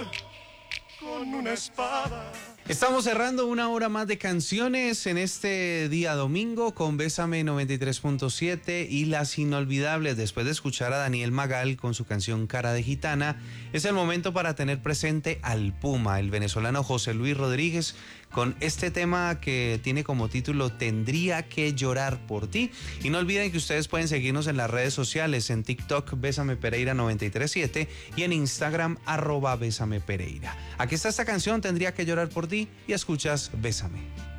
con una espada. Estamos cerrando una hora más de canciones en este día domingo con Bésame 93.7 y las inolvidables. Después de escuchar a Daniel Magal con su canción Cara de Gitana, es el momento para tener presente al Puma, el venezolano José Luis Rodríguez, con este tema que tiene como título Tendría que llorar por ti. Y no olviden que ustedes pueden seguirnos en las redes sociales, en TikTok Bésame Pereira 93.7 y en Instagram @Bésame Pereira. Aquí está esta canción, Tendría que llorar por ti, y escuchas Bésame.